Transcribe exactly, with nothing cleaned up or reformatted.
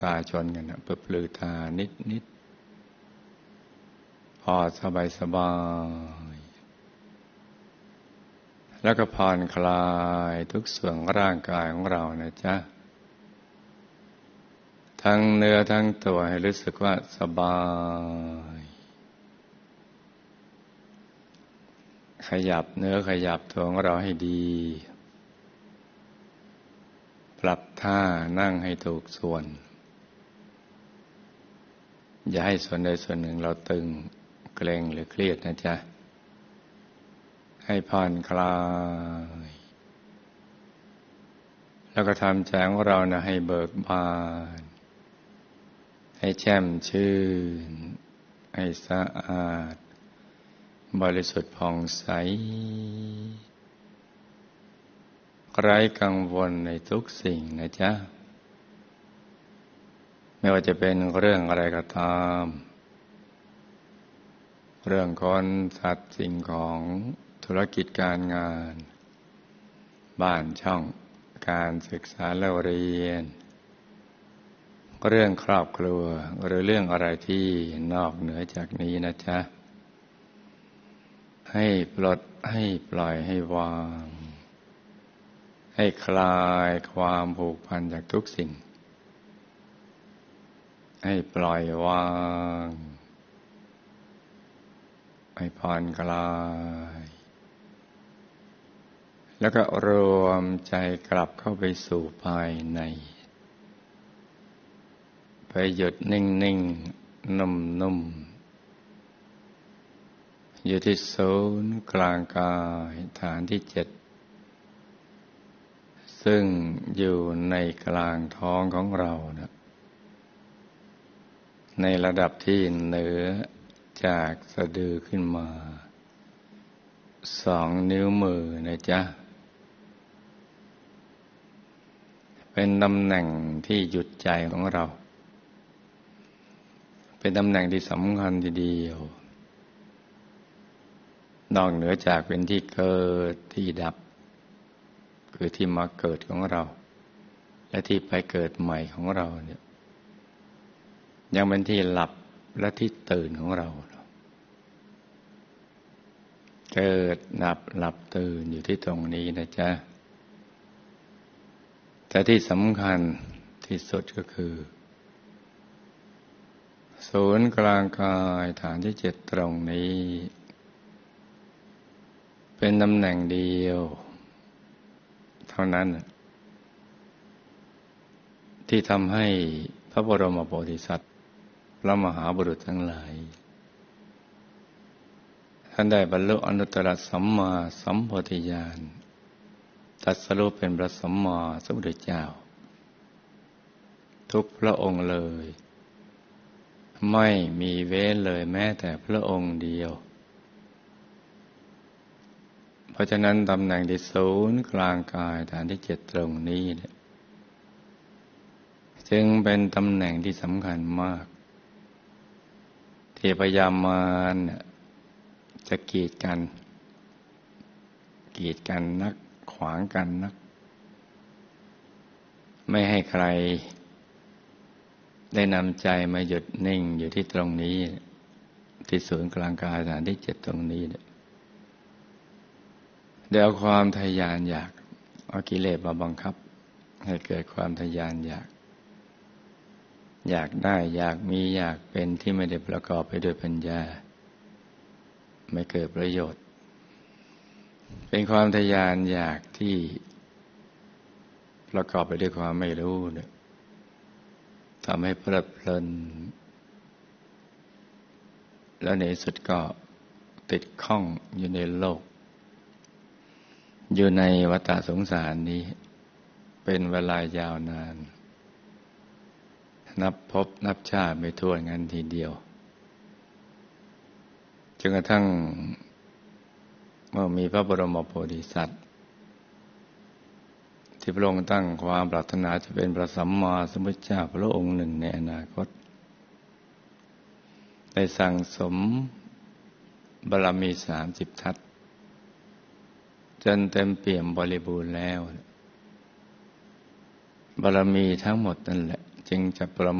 ตาชนกันนะเปิดปลือตานิดนิดพอสบายสบายแล้วก็ผ่อนคลายทุกส่วนร่างกายของเรานะจ๊ะทั้งเนื้อทั้งตัวให้รู้สึกว่าสบายขยับเนื้อขยับตัวของเราให้ดีปรับท่านั่งให้ถูกส่วนอย่าให้ส่วนใดส่วนหนึ่งเราตึงเกร็งหรือเครียดนะจ๊ะให้ผ่อนคลายแล้วก็ทำใจของเรานะให้เบิกบานให้แช่มชื่นให้สะอาดบริสุทธิ์ผ่องใสไร้กังวลในทุกสิ่งนะจ๊ะไม่ว่าจะเป็นเรื่องอะไรก็ตามเรื่องคนสัตว์สิ่งของธุรกิจการงานบ้านช่องการศึกษาและเรียนเรื่องครอบครัวหรือเรื่องอะไรที่นอกเหนือจากนี้นะจ๊ะให้ปลดให้ปล่อยให้วางให้คลายความผูกพันจากทุกสิ่งให้ปล่อยวางให้ผ่อนคลายแล้วก็รวมใจกลับเข้าไปสู่ภายในไปหยุดนิ่งๆนุ่มๆอยู่ที่ศูนย์กลางกายฐานที่เจ็ดซึ่งอยู่ในกลางท้องของเรานะในระดับที่เหนือจากสะดือขึ้นมาสองนิ้วมือนะจ๊ะเป็นตำแหน่งที่หยุดใจของเราเป็นตำแหน่งที่สำคัญทีเดียวนอกเหนือจากเป็นที่เกิดที่ดับคือที่มาเกิดของเราและที่ไปเกิดใหม่ของเราเนี่ยยังเป็นที่หลับและที่ตื่นของเราเกิดดับหลับตื่นอยู่ที่ตรงนี้นะจ๊ะแต่ที่สำคัญที่สุดก็คือศูนย์กลางกายฐานที่เจ็ดตรงนี้เป็นตำแหน่งเดียวเท่านั้นที่ทำให้พระบรมโพธิสัตว์พระมหาบุรุษทั้งหลายท่านได้บรรลุอนุตตรสัมมาสัมโพธิญาณตรัสรู้เป็นพระสัมมาสัมพุทธเจ้าทุกพระองค์เลยไม่มีเว้นเลยแม้แต่พระองค์เดียวเพราะฉะนั้นตำแหน่งที่ศูนย์กลางกายฐานที่เจ็ดตรงนี้เนี่ยจึงเป็นตำแหน่งที่สำคัญมากที่พยายามมาจะกีดกันกีดกันนักขวางกันนักไม่ให้ใครได้นำใจมาหยุดนิ่งอยู่ที่ตรงนี้ที่ศูนย์กลางกายฐานที่เจ็ดตรงนี้เนี่ยเดี๋ยวเอาความทะยานอยากเอากิเลสมาบังคับให้เกิดความทะยานอยากอยากได้อยากมีอยากเป็นที่ไม่ได้ประกอบไปด้วยปัญญาไม่เกิดประโยชน์เป็นความทะยานอยากที่ประกอบไปด้วยความไม่รู้เนี่ยทำให้เพลิดเพลินแล้วในสุดก็ติดข้องอยู่ในโลกอยู่ในวัฏสงสารนี้เป็นเวลายาวนานนับพบนับชาติไม่ถ้วนงั้นทีเดียวจนกระทั่งเมื่อมีพระบรมโพธิสัตว์ที่พระองค์ตั้งความปรารถนาจะเป็นพระสัมมาสัมพุทธเจ้าพระองค์หนึ่งในอนาคตได้สั่งสมบารมีสามสิบทัศน์จนเต็มเปี่ยมบริบูรณ์แล้วบารมีทั้งหมดนั่นแหละจึงจะประ